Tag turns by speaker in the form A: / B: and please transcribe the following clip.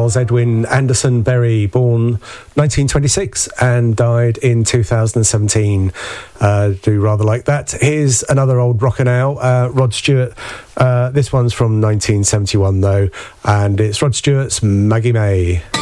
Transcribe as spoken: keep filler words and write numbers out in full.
A: Charles Edwin Anderson Berry, born nineteen twenty-six and died in two thousand seventeen. Uh, do rather like that. Here's another old rocker now, uh, Rod Stewart. Uh, this one's from nineteen seventy-one though, and it's Rod Stewart's Maggie May.